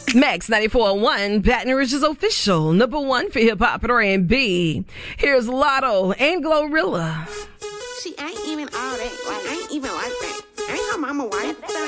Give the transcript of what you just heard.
Max 94.1, Baton Rouge's official #1 for hip-hop and R&B. Here's Lotto and Glorilla. She ain't even all that. Like, ain't even like that. Ain't her mama white.